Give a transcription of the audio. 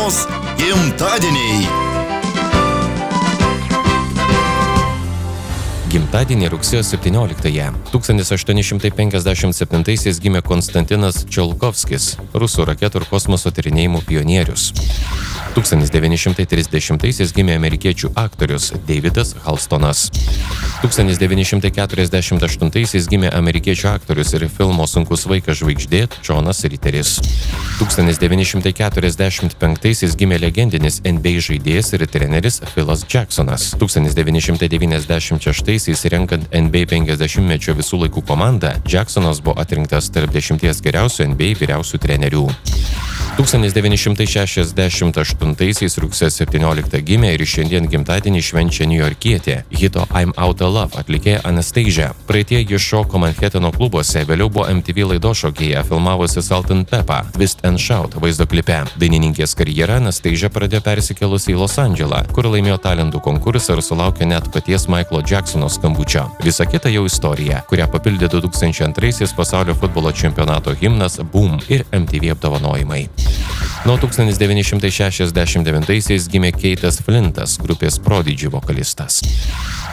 dienos gimtadieniai. Gimtadienį rugsėjo 17-ąją. 1857-aisiais gimė Konstantinas Čiolkovskis, rusų raketų ir kosmoso tyrinėjimų pionierius. 1930-aisiais gimė amerikiečių aktorius Davidas Halstonas. 1948-aisiais gimė amerikiečių aktorius ir filmo Sunkus vaikas žvaigždė Džonas Riteris. 1945-aisiais gimė legendinis NBA žaidėjas ir treneris Philas Jacksonas. 1996-aisiais renkant NBA 50-mečio visų laikų komandą, Jacksonas buvo atrinktas tarp 10 geriausių NBA vyriausių trenerių. 1968-aisiais rugsėjo 17 gimė ir šiandien gimtadienį švenčia niujorkietė, hito I'm Outta Love atlikėja Anastasia. Praeitie ji šoko Manhatano klubuose, vėliau buvo MTV laidos šokėja, filmavosi Salt and Pepper, Twist and Shout vaizdo klipe. Dainininkės karjerą Anastasia pradėjo persikėlusi į Los Andželą, kur laimėjo talentų konkursą ir sulaukė net paties Michaelo Jacksono skambučio. Visa kita jau istorija, kurią papildė 2002-aisiais pasaulio futbolo čempionato himnas Boom ir MTV apdovanojimai. Nuo 1969-aisiais gimė Keitas Flintas, grupės Prodigy vokalistas.